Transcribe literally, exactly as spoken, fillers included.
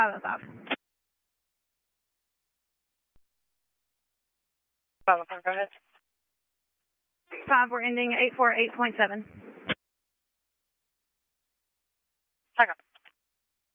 five oh five. five oh five, go ahead. Five, we're ending eight four eight point seven.